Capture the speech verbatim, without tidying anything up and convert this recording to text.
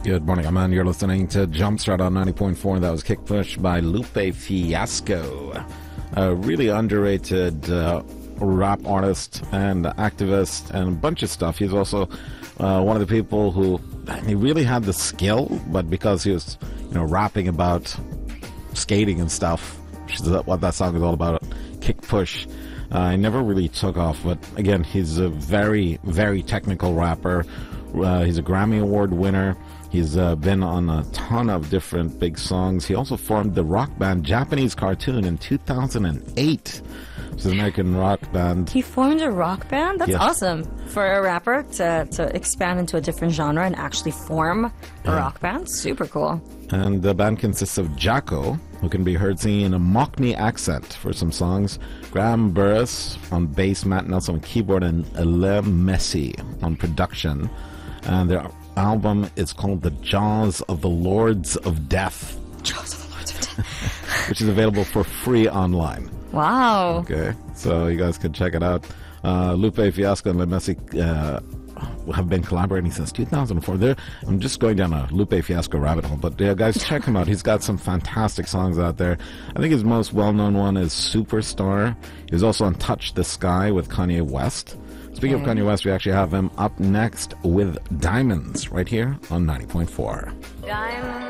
Good morning, I'm on. You're listening to Jumpstart on ninety point four. That was Kick Push by Lupe Fiasco. A really underrated uh, rap artist and activist and a bunch of stuff. He's also uh, one of the people who, he really had the skill, but because he was, you know, rapping about skating and stuff, which is what that song is all about, Kick Push, uh, he never really took off. But again, he's a very, very technical rapper. Uh, he's a Grammy Award winner. He's uh, been on a ton of different big songs. He also formed the rock band Japanese Cartoon in two thousand eight. It's an American rock band. He formed a rock band? That's Yes. awesome. For a rapper to, to expand into a different genre and actually form a Yeah. rock band? Super cool. And the band consists of Jacko, who can be heard singing in a Mockney accent for some songs, Graham Burris on bass, Matt Nelson on keyboard, and Ale Messi on production. And their album is called The Jaws of the Lords of Death. Jaws of the Lords of Death. Which is available for free online. Wow. Okay, so you guys can check it out. Uh, Lupe Fiasco and Ale Messi uh, have been collaborating since two thousand four. They're, I'm just going down a Lupe Fiasco rabbit hole, but yeah, guys, check him out. He's got some fantastic songs out there. I think his most well-known one is Superstar. He was also on Touch the Sky with Kanye West. Speaking Okay. of Kanye West, we actually have him up next with Diamonds right here on ninety point four. Diamond.